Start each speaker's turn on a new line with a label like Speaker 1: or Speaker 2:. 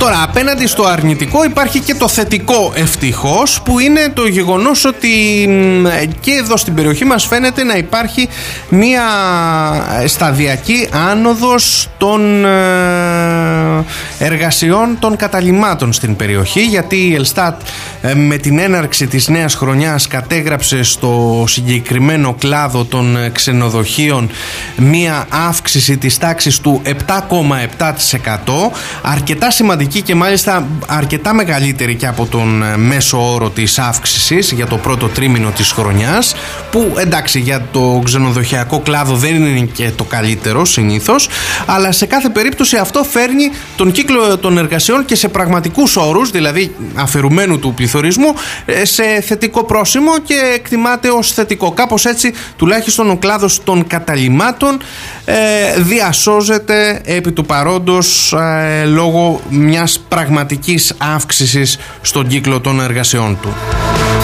Speaker 1: Τώρα, απέναντι στο αρνητικό υπάρχει και το θετικό, ευτυχώς, που είναι το γεγονός ότι και εδώ στην περιοχή μας φαίνεται να υπάρχει μία σταδιακή άνοδος των εργασιών των καταλυμάτων στην περιοχή, γιατί η Ελστάτ με την έναρξη της νέας χρονιάς κατέγραψε στο συγκεκριμένο κλάδο των ξενοδοχείων μία αύξηση της τάξης του 7,7%, αρκετά σημαντική και μάλιστα αρκετά μεγαλύτερη και από τον μέσο όρο της αύξησης για το πρώτο τρίμηνο της χρονιάς, που εντάξει για το ξενοδοχειακό κλάδο δεν είναι και το καλύτερο συνήθως, αλλά σε κάθε περίπτωση αυτό φέρνει τον κύκλο των εργασιών και σε πραγματικούς όρους, δηλαδή αφαιρουμένου του πληθωρισμού, σε θετικό πρόσημο και εκτιμάται ως θετικό. Κάπως έτσι τουλάχιστον ο κλάδος των καταλυμάτων διασώζεται επί του παρόντος λόγω μιας πραγματικής αύξησης στον κύκλο των εργασιών του.